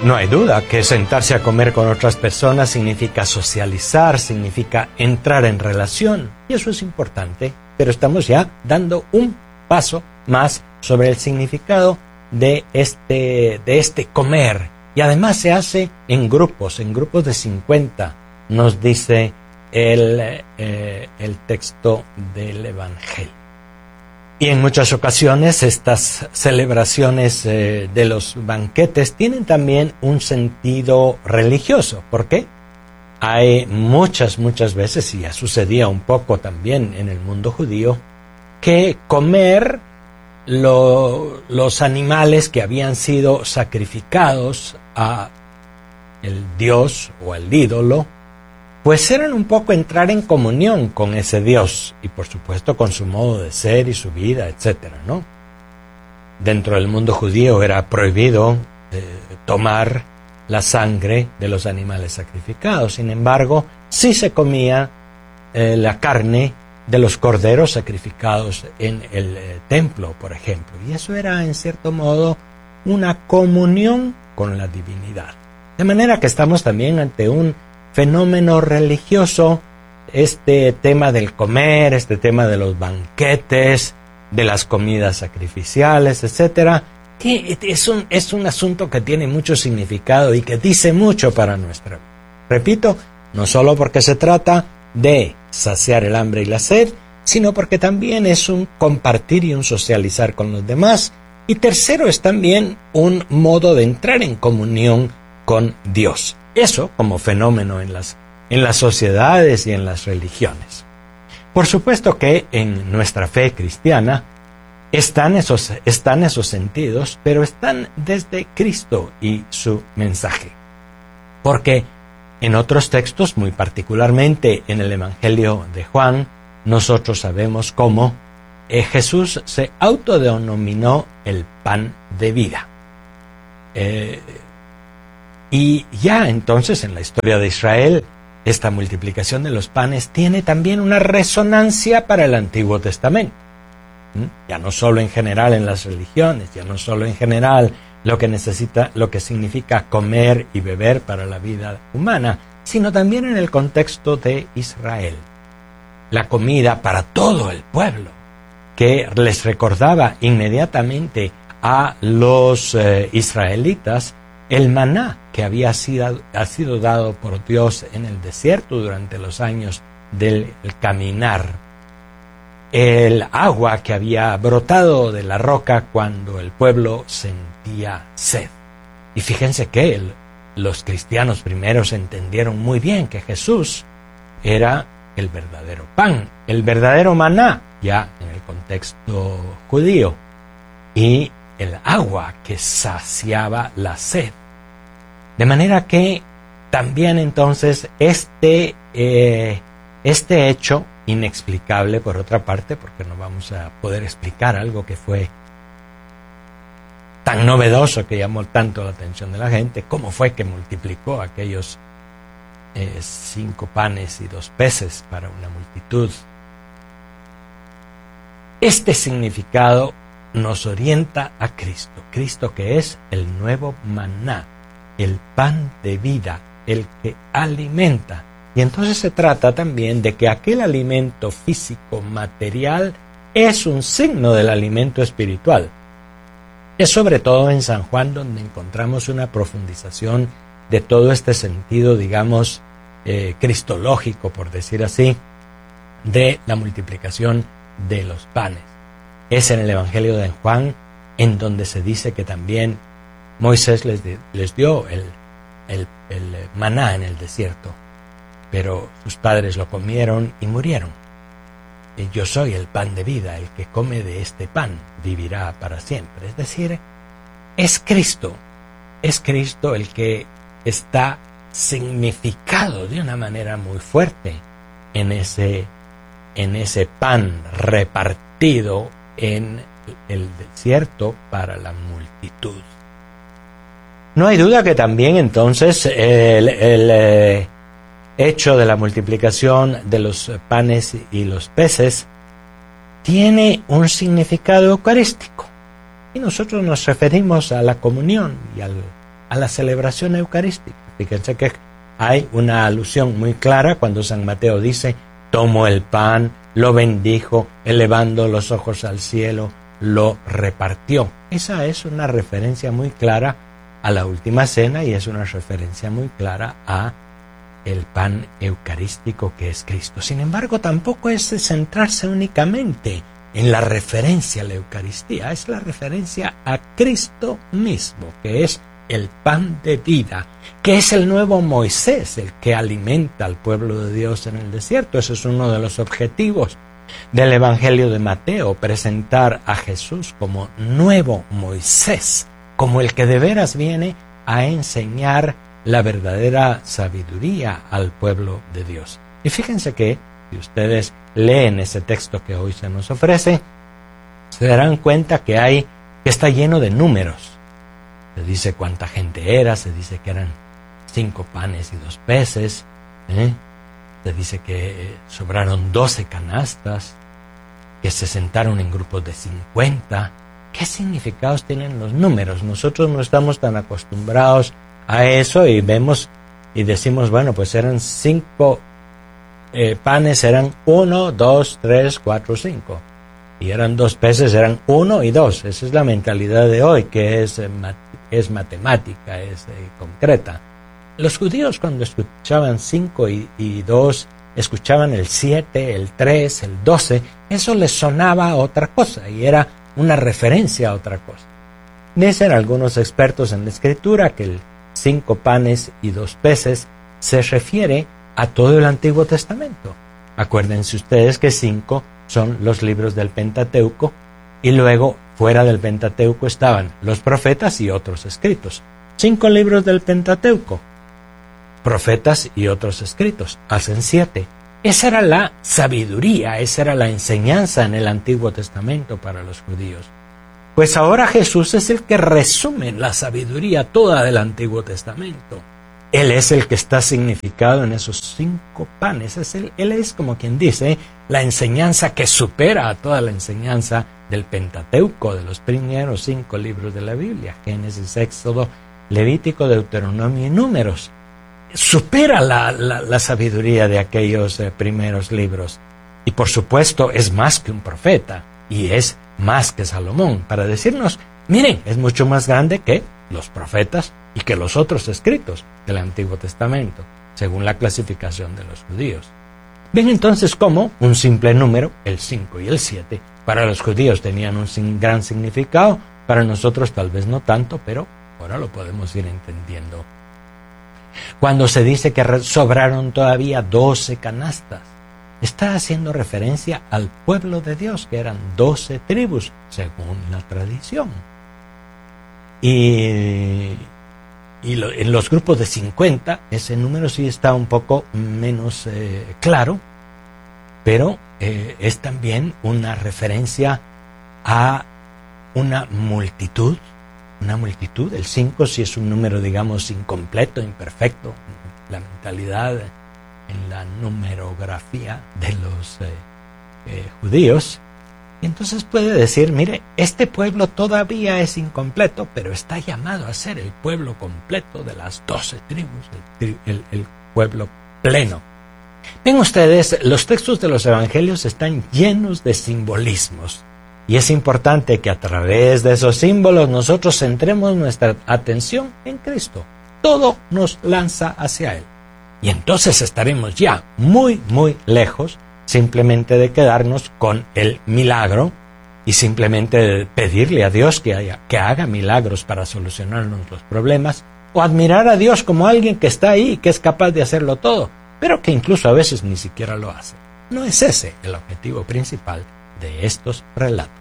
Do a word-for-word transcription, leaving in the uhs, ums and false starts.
No hay duda que sentarse a comer con otras personas significa socializar, significa entrar en relación, y eso es importante, pero estamos ya dando un paso más sobre el significado de este, de este comer, y además se hace en grupos, en grupos de cincuenta, nos dice el, eh, el texto del Evangelio. Y en muchas ocasiones estas celebraciones eh, de los banquetes tienen también un sentido religioso. ¿Por qué? Hay muchas, muchas veces, y ya sucedía un poco también en el mundo judío, que comer lo, los animales que habían sido sacrificados a el dios o al ídolo, pues eran un poco entrar en comunión con ese Dios y por supuesto con su modo de ser y su vida, etcétera, ¿no? Dentro del mundo judío era prohibido eh, tomar la sangre de los animales sacrificados. Sin embargo, sí se comía eh, la carne de los corderos sacrificados en el eh, templo, por ejemplo. Y eso era, en cierto modo, una comunión con la divinidad. De manera que estamos también ante un fenómeno religioso, este tema del comer, este tema de los banquetes, de las comidas sacrificiales, etcétera, que es un, es un asunto que tiene mucho significado y que dice mucho para nuestra vida. Repito, no solo porque se trata de saciar el hambre y la sed, sino porque también es un compartir y un socializar con los demás. Y tercero, es también un modo de entrar en comunión con Dios. Eso como fenómeno en las, en las sociedades y en las religiones. Por supuesto que en nuestra fe cristiana están esos, están esos sentidos, pero están desde Cristo y su mensaje. Porque en otros textos, muy particularmente en el Evangelio de Juan, nosotros sabemos cómo eh, Jesús se autodenominó el pan de vida. Eh, Y ya entonces en la historia de Israel, esta multiplicación de los panes tiene también una resonancia para el Antiguo Testamento. ¿Mm? Ya no solo en general en las religiones, ya no solo en general lo que necesita, lo que significa comer y beber para la vida humana, sino también en el contexto de Israel. La comida para todo el pueblo, que les recordaba inmediatamente a los eh, israelitas el maná que había sido, ha sido dado por Dios en el desierto durante los años del caminar. El agua que había brotado de la roca cuando el pueblo sentía sed. Y fíjense que el, los cristianos primeros entendieron muy bien que Jesús era el verdadero pan, el verdadero maná, ya en el contexto judío, y el agua que saciaba la sed. De manera que también entonces este, eh, este hecho inexplicable, por otra parte, porque no vamos a poder explicar algo que fue tan novedoso, que llamó tanto la atención de la gente, cómo fue que multiplicó aquellos eh, cinco panes y dos peces para una multitud. Este significado nos orienta a Cristo, Cristo que es el nuevo maná, el pan de vida, el que alimenta. Y entonces se trata también de que aquel alimento físico, material, es un signo del alimento espiritual. Es sobre todo en San Juan donde encontramos una profundización de todo este sentido, digamos, eh, cristológico, por decir así, de la multiplicación de los panes. Es en el Evangelio de Juan en donde se dice que también Moisés les, les dio el, el, el maná en el desierto, pero sus padres lo comieron y murieron. Y yo soy el pan de vida, el que come de este pan vivirá para siempre. Es decir, es Cristo, es Cristo el que está significado de una manera muy fuerte en ese, en ese pan repartido en el desierto para la multitud. No hay duda que también entonces el, el eh, hecho de la multiplicación de los panes y los peces tiene un significado eucarístico. Y nosotros nos referimos a la comunión y al, a la celebración eucarística. Fíjense que hay una alusión muy clara cuando San Mateo dice: tomó el pan, lo bendijo, elevando los ojos al cielo, lo repartió. Esa es una referencia muy clara a la última cena y es una referencia muy clara a el pan eucarístico que es Cristo. Sin embargo, tampoco es centrarse únicamente en la referencia a la Eucaristía, es la referencia a Cristo mismo, que es el pan de vida, que es el nuevo Moisés, el que alimenta al pueblo de Dios en el desierto. Ese es uno de los objetivos del Evangelio de Mateo, presentar a Jesús como nuevo Moisés, como el que de veras viene a enseñar la verdadera sabiduría al pueblo de Dios. Y fíjense que, si ustedes leen ese texto que hoy se nos ofrece, se darán cuenta que hay, que está lleno de números. Se dice cuánta gente era, se dice que eran cinco panes y dos peces, ¿eh? Se dice que sobraron doce canastas, que se sentaron en grupos de cincuenta. ¿Qué significados tienen los números? Nosotros no estamos tan acostumbrados a eso y vemos y decimos, bueno, pues eran cinco eh, panes, eran uno, dos, tres, cuatro, cinco. Y eran dos peces, eran uno y dos. Esa es la mentalidad de hoy, que es, eh, mat es matemática, es eh, concreta. Los judíos, cuando escuchaban cinco y, y dos, escuchaban el siete, el tres, el doce, eso les sonaba a otra cosa y era una referencia a otra cosa. Dicen algunos expertos en la escritura que el cinco panes y dos peces se refiere a todo el Antiguo Testamento. Acuérdense ustedes que cinco son los libros del Pentateuco y luego fuera del Pentateuco estaban los profetas y otros escritos. Cinco libros del Pentateuco, profetas y otros escritos, hacen siete. Esa era la sabiduría, esa era la enseñanza en el Antiguo Testamento para los judíos. Pues ahora Jesús es el que resume la sabiduría toda del Antiguo Testamento. Él es el que está significado en esos cinco panes. Es el, él es, como quien dice, la enseñanza que supera a toda la enseñanza del Pentateuco, de los primeros cinco libros de la Biblia: Génesis, Éxodo, Levítico, Deuteronomio y Números. Supera la, la, la sabiduría de aquellos eh, primeros libros. Y por supuesto es más que un profeta, y es más que Salomón, para decirnos, miren, es mucho más grande que los profetas y que los otros escritos del Antiguo Testamento, según la clasificación de los judíos. Ven entonces cómo un simple número, el cinco y el siete, para los judíos tenían un gran significado, para nosotros tal vez no tanto, pero ahora lo podemos ir entendiendo. Cuando se dice que sobraron todavía doce canastas, está haciendo referencia al pueblo de Dios, que eran doce tribus, según la tradición. Y, y lo, en los grupos de cincuenta, ese número sí está un poco menos eh, claro, pero eh, es también una referencia a una multitud, una multitud. El cinco sí es un número, digamos, incompleto, imperfecto, la mentalidad, en la numerografía de los eh, eh, judíos. Y entonces puede decir, mire, este pueblo todavía es incompleto, pero está llamado a ser el pueblo completo de las doce tribus, el, el, el pueblo pleno. Ven ustedes, los textos de los evangelios están llenos de simbolismos. Y es importante que a través de esos símbolos nosotros centremos nuestra atención en Cristo. Todo nos lanza hacia Él. Y entonces estaremos ya muy, muy lejos simplemente de quedarnos con el milagro y simplemente de pedirle a Dios que, haya, que haga milagros para solucionarnos los problemas, o admirar a Dios como alguien que está ahí y que es capaz de hacerlo todo, pero que incluso a veces ni siquiera lo hace. No es ese el objetivo principal de estos relatos.